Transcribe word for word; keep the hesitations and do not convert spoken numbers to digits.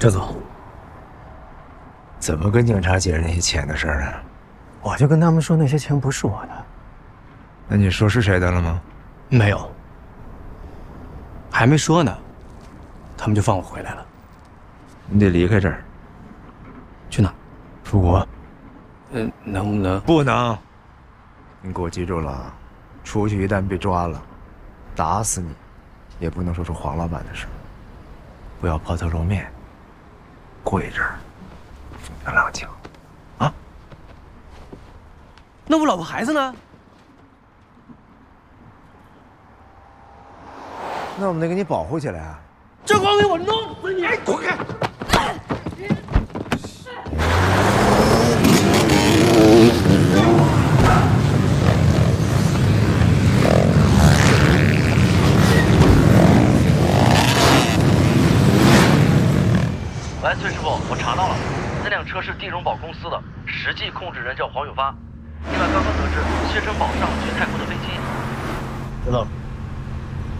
赵总， 怎么跟警察解释那些钱的事儿啊？ 我就跟他们说那些钱不是我的。 那你说是谁的了吗？ 没有，还没说呢，他们就放我回来了。 你得离开这儿。 去哪？ 出国。 嗯，能不能？ 不能。你给我记住了，出去一旦被抓了，打死你，也不能说出黄老板的事。不要抛头露面。过一阵儿，风平浪静。啊？ 那我老婆孩子呢？ 那我们得给你保护起来啊！ 这光给我弄死你！ 哎，滚开！ 喂，崔师傅，我查到了，那辆车是地荣宝公司的，实际控制人叫黄永发。另外，刚刚得知谢珍宝上去泰国的飞机。 知道了。